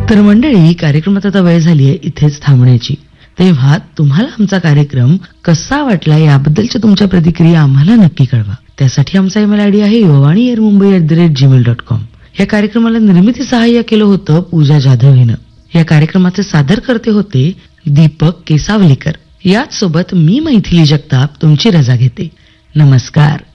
तर मंडळी, कार्यक्रमात आता वेळ झालीय इथेच थांबण्याची. तेव्हा तुम्हाला आमचा कार्यक्रम कसा वाटला याबद्दलच्या तुमच्या प्रतिक्रिया आम्हाला नक्की कळवा. त्यासाठी आमचा ईमेल आयडी आहे yovani@mumbai@gmail.com. या कार्यक्रमाला निर्मिती सहाय्य केलं होतं पूजा जाधव हिनं. या कार्यक्रमाचे सादर करते होते दीपक केसावलीकर. याच सोबत मी मैथिली जगताप तुमची रजा घेते. नमस्कार.